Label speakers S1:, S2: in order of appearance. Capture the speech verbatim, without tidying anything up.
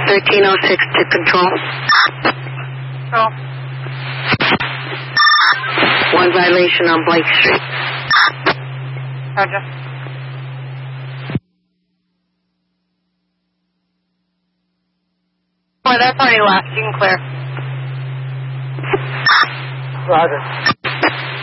S1: thirteen oh six to control.
S2: Control.
S1: One violation on Blake Street.
S2: Roger. Oh, that's already left. You can clear.
S3: Roger.